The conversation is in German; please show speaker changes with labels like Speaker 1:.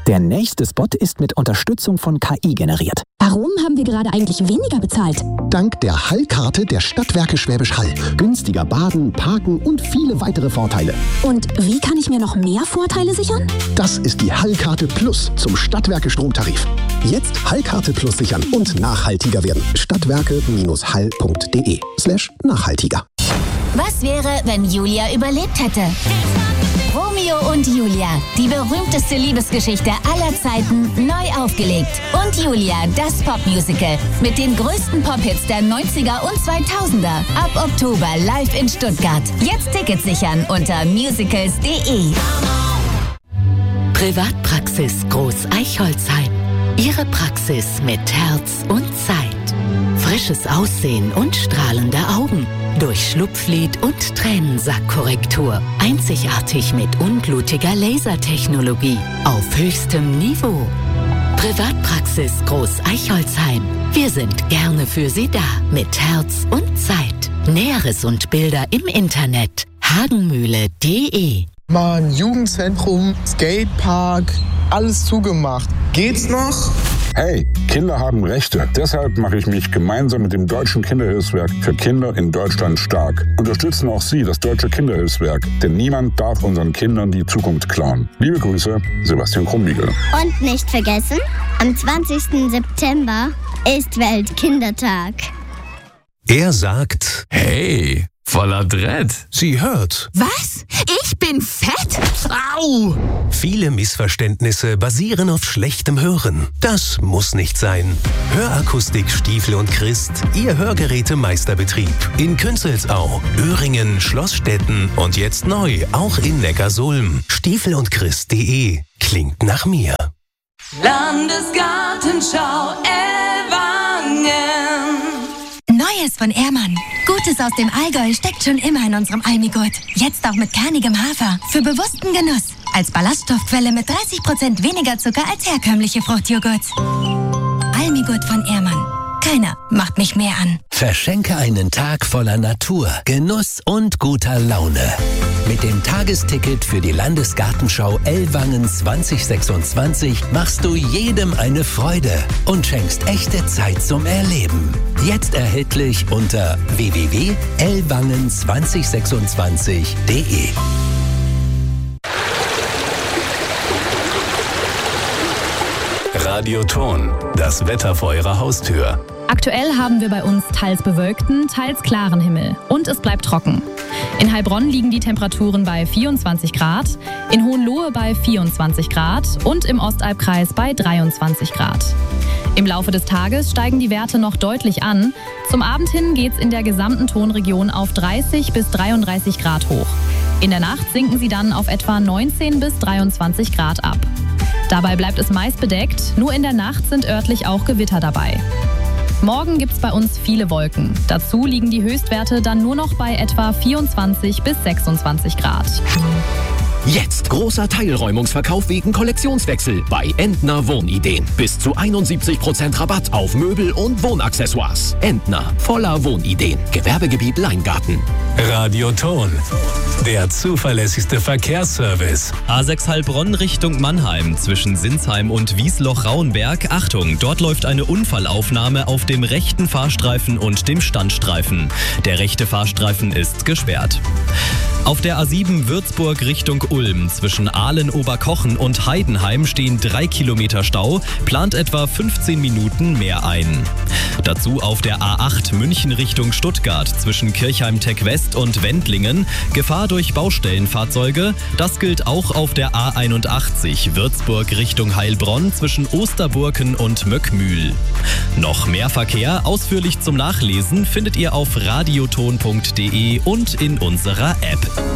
Speaker 1: Der nächste Spot ist mit Unterstützung von KI generiert.
Speaker 2: Warum haben wir gerade eigentlich weniger bezahlt?
Speaker 3: Dank der Hall-Karte der Stadtwerke Schwäbisch Hall. Günstiger baden, parken und viele weitere Vorteile.
Speaker 2: Und wie kann ich mir noch mehr Vorteile sichern?
Speaker 3: Das ist die Hall-Karte Plus zum Stadtwerke Stromtarif. Jetzt Hall-Karte Plus sichern und nachhaltiger werden. Stadtwerke-hall.de/nachhaltiger.
Speaker 4: Was wäre, wenn Julia überlebt hätte? Romeo und Julia, die berühmteste Liebesgeschichte aller Zeiten, neu aufgelegt. Und Julia, das Popmusical mit den größten Pop-Hits der 90er und 2000er. Ab Oktober live in Stuttgart. Jetzt Tickets sichern unter musicals.de.
Speaker 5: Privatpraxis Groß Eichholzheim. Ihre Praxis mit Herz und Zeit. Frisches Aussehen und strahlende Augen. Durch Schlupflid und Tränensackkorrektur. Einzigartig mit unblutiger Lasertechnologie. Auf höchstem Niveau. Privatpraxis Groß Eichholzheim. Wir sind gerne für Sie da. Mit Herz und Zeit. Näheres und Bilder im Internet. hagenmühle.de.
Speaker 6: Mann, Jugendzentrum, Skatepark, alles zugemacht. Geht's noch?
Speaker 7: Hey, Kinder haben Rechte. Deshalb mache ich mich gemeinsam mit dem Deutschen Kinderhilfswerk für Kinder in Deutschland stark. Unterstützen auch Sie das Deutsche Kinderhilfswerk, denn niemand darf unseren Kindern die Zukunft klauen. Liebe Grüße, Sebastian Krumbiegel.
Speaker 8: Und nicht vergessen, am 20. September ist Weltkindertag.
Speaker 9: Er sagt, hey, voller Dread. Sie hört.
Speaker 10: Was? Ich bin fett? Au!
Speaker 9: Viele Missverständnisse basieren auf schlechtem Hören. Das muss nicht sein. Hörakustik Stiefel und Christ, Ihr Hörgerätemeisterbetrieb. In Künzelsau, Öhringen, Schlossstetten und jetzt neu auch in Neckarsulm. Stiefel-und-Christ.de klingt nach mir.
Speaker 11: Landesgartenschau Ellwangen.
Speaker 12: Neues von Ehrmann. Gutes aus dem Allgäu steckt schon immer in unserem Almigurt. Jetzt auch mit kernigem Hafer. Für bewussten Genuss. Als Ballaststoffquelle mit 30% weniger Zucker als herkömmliche Fruchtjoghurt. Almigurt von Ehrmann. Keiner macht mich mehr an.
Speaker 9: Verschenke einen Tag voller Natur, Genuss und guter Laune. Mit dem Tagesticket für die Landesgartenschau Ellwangen 2026 machst du jedem eine Freude und schenkst echte Zeit zum Erleben. Jetzt erhältlich unter www.ellwangen2026.de. Radioton, das Wetter vor Ihrer Haustür.
Speaker 13: Aktuell haben wir bei uns teils bewölkten, teils klaren Himmel und es bleibt trocken. In Heilbronn liegen die Temperaturen bei 24 Grad, in Hohenlohe bei 24 Grad und im Ostalbkreis bei 23 Grad. Im Laufe des Tages steigen die Werte noch deutlich an. Zum Abend hin geht's in der gesamten Tonregion auf 30 bis 33 Grad hoch. In der Nacht sinken sie dann auf etwa 19 bis 23 Grad ab. Dabei bleibt es meist bedeckt, nur in der Nacht sind örtlich auch Gewitter dabei. Morgen gibt's bei uns viele Wolken. Dazu liegen die Höchstwerte dann nur noch bei etwa 24 bis 26 Grad.
Speaker 14: Jetzt großer Teilräumungsverkauf wegen Kollektionswechsel bei Entner Wohnideen. Bis zu 71% Rabatt auf Möbel und Wohnaccessoires. Entner, voller Wohnideen. Gewerbegebiet Leingarten.
Speaker 9: Radioton, der zuverlässigste Verkehrsservice.
Speaker 15: A6 Heilbronn Richtung Mannheim zwischen Sinsheim und Wiesloch-Rauenberg. Achtung, dort läuft eine Unfallaufnahme auf dem rechten Fahrstreifen und dem Standstreifen. Der rechte Fahrstreifen ist gesperrt. Auf der A7 Würzburg Richtung Ulm zwischen Ahlen-Oberkochen und Heidenheim stehen 3 Kilometer Stau, plant etwa 15 Minuten mehr ein. Dazu auf der A8 München Richtung Stuttgart zwischen Kirchheim-Tech West und Wendlingen Gefahr durch Baustellenfahrzeuge. Das gilt auch auf der A81 Würzburg Richtung Heilbronn zwischen Osterburken und Möckmühl. Noch mehr Verkehr ausführlich zum Nachlesen findet ihr auf radioton.de und in unserer App.